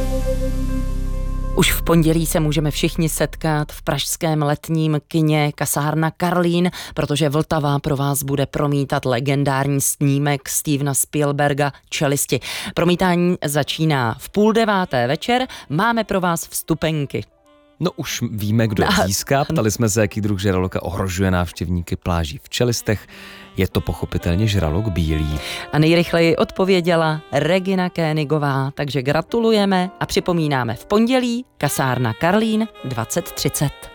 Už v pondělí se můžeme všichni setkat v pražském letním kině Kasárna Karlín, protože Vltava pro vás bude promítat legendární snímek Stevena Spielberga Čelisti. Promítání začíná v 8:30 večer, máme pro vás vstupenky. No už víme, kdo je získá. Ptali jsme se, jaký druh žraloka ohrožuje návštěvníky pláží v Čelistech. Je to pochopitelně žralok bílý. A nejrychleji odpověděla Regina Kénigová, takže gratulujeme a připomínáme v pondělí Kasárna Karlín 20:30.